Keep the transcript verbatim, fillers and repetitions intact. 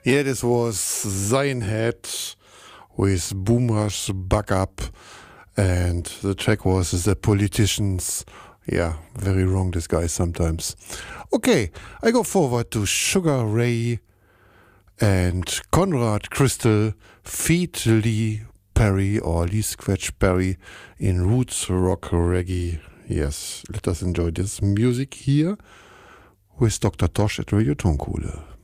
Yeah, this was Zion Head with Boomers Back Up, and the track was The Politicians. Yeah, very wrong this guy sometimes. Okay, I go forward to Sugar Ray and Conrad Crystal feat Lee Perry or Lee Scratch Perry in Roots Rock Reggae. Yes, let us enjoy this music here with Doctor Tosh at Radio Tonkohle.